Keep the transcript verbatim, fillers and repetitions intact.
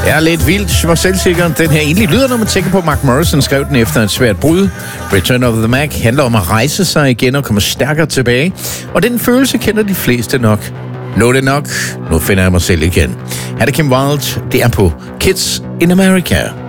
Det er lidt vildt, hvor selvsikker den her egentlig lyder, når man tænker på, Mark Morrison skrev den efter et svært brud. Return of the Mac handler om at rejse sig igen og komme stærkere tilbage. Og den følelse kender de fleste nok. Nu er det nok. Nu finder jeg mig selv igen. Her er det Kim Wilde. Det er på Kids in America.